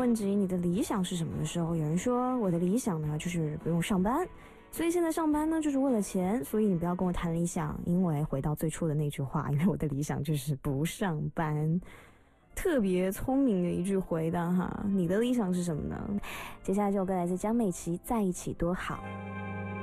问及你的理想是什么的时候，有人说我的理想呢就是不用上班，所以现在上班呢就是为了钱，所以你不要跟我谈理想，因为回到最初的那句话，因为我的理想就是不上班。特别聪明的一句回答哈，你的理想是什么呢？接下来这首歌来自江美琪，在一起多好。